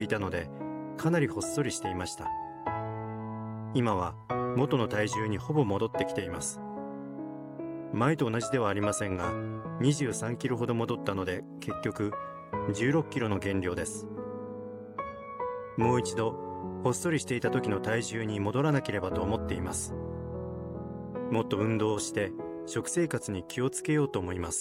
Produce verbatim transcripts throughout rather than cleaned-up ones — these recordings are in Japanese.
いたので、かなりほっそりしていました。今は元の体重にほぼ戻ってきています。前と同じではありませんが、にじゅうさんキロほど戻ったので、結局じゅうろっキロの減量です。もう一度ほっそりしていた時の体重に戻らなければと思っています。もっと運動をして食生活に気をつけようと思います。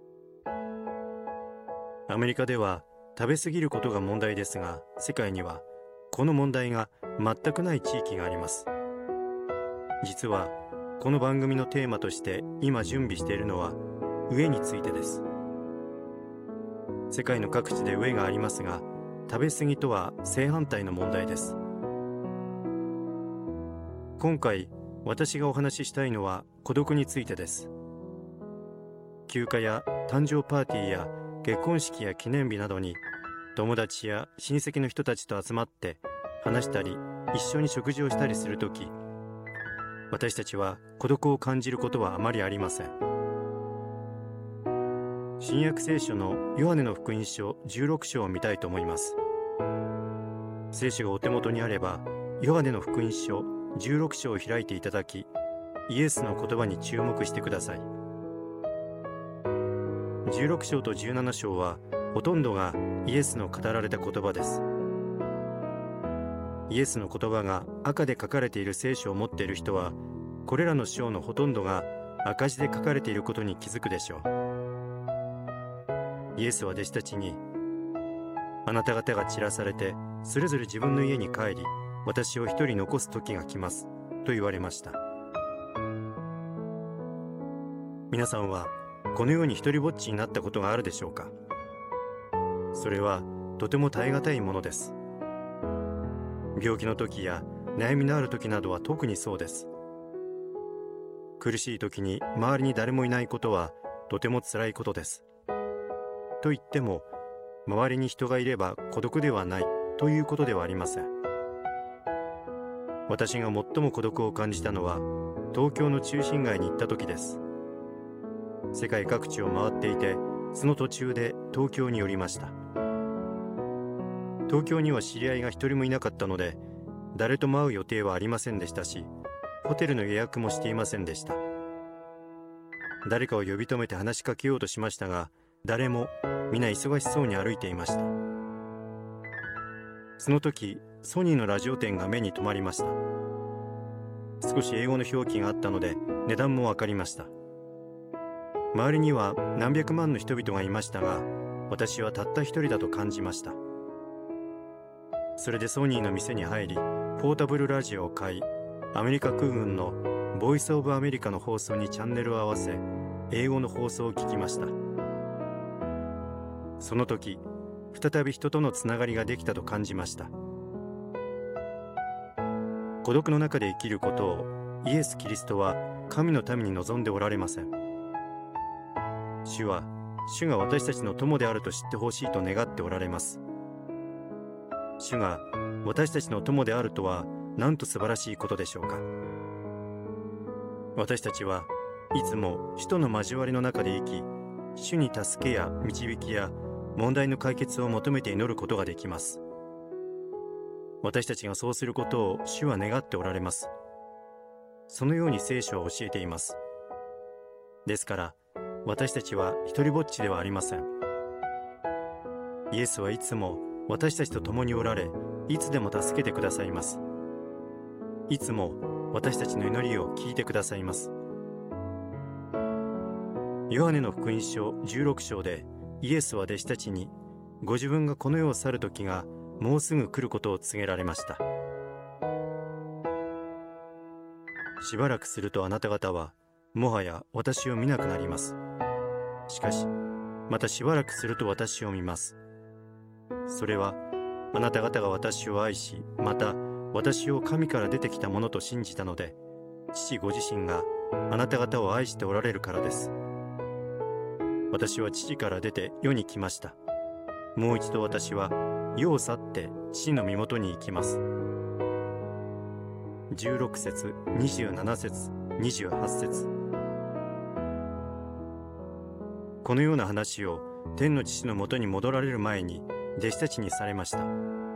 アメリカでは食べ過ぎることが問題ですが、世界にはこの問題が全くない地域があります。実はこの番組のテーマとして今準備しているのは飢えについてです。世界の各地で飢えがありますが、食べ過ぎとは正反対の問題です。今回私がお話ししたいのは孤独についてです。休暇や誕生パーティーや結婚式や記念日などに友達や親戚の人たちと集まって話したり一緒に食事をしたりするとき、私たちは孤独を感じることはあまりありません。新約聖書のヨハネの福音書じゅうろく章を見たいと思います。聖書がお手元にあれば、ヨハネの福音書じゅうろく章を開いていただき、イエスの言葉に注目してください。じゅうろく章とじゅうなな章はほとんどがイエスの語られた言葉です。イエスの言葉が赤で書かれている聖書を持っている人は、これらの章のほとんどが赤字で書かれていることに気づくでしょう。イエスは弟子たちに、あなた方が散らされてそれぞれ自分の家に帰り、私を一人残す時が来ますと言われました。皆さんはこのように一人ぼっちになったことがあるでしょうか。それはとても耐え難いものです。病気の時や悩みのある時などは特にそうです。苦しい時に周りに誰もいないことはとても辛いことです。と言っても、周りに人がいれば孤独ではないということではありません。私が最も孤独を感じたのは東京の中心街に行った時です。世界各地を回っていて、その途中で東京に寄りました。東京には知り合いが一人もいなかったので、誰とも会う予定はありませんでしたし、ホテルの予約もしていませんでした。誰かを呼び止めて話しかけようとしましたが、誰も皆忙しそうに歩いていました。その時、ソニーのラジオ店が目に留まりました。少し英語の表記があったので値段も分かりました。周りには何百万の人々がいましたが、私はたった一人だと感じました。それでソニーの店に入り、ポータブルラジオを買い、アメリカ空軍のボイスオブアメリカの放送にチャンネルを合わせ、英語の放送を聞きました。その時、再び人とのつながりができたと感じました。孤独の中で生きることをイエス・キリストは神のために望んでおられません。主は、主が私たちの友であると知ってほしいと願っておられます。主が私たちの友であるとはなんと素晴らしいことでしょうか。私たちはいつも主との交わりの中で生き、主に助けや導きや問題の解決を求めて祈ることができます。私たちがそうすることを主は願っておられます。そのように聖書は教えています。ですから私たちは一人ぼっちではありません。イエスはいつも私たちと共におられ、いつでも助けてくださいます。いつも私たちの祈りを聞いてくださいます。ヨハネの福音書じゅうろく章でイエスは弟子たちに、ご自分がこの世を去る時がもうすぐ来ることを告げられました。しばらくするとあなた方はもはや私を見なくなります。しかしまたしばらくすると私を見ます。それはあなた方が私を愛し、また私を神から出てきたものと信じたので、父ご自身があなた方を愛しておられるからです。私は父から出て世に来ました。もう一度私は世を去って父の身元に行きます。じゅうろく節、にじゅうなな節、にじゅうはち節。このような話を天の父のもとに戻られる前に弟子たちにされました。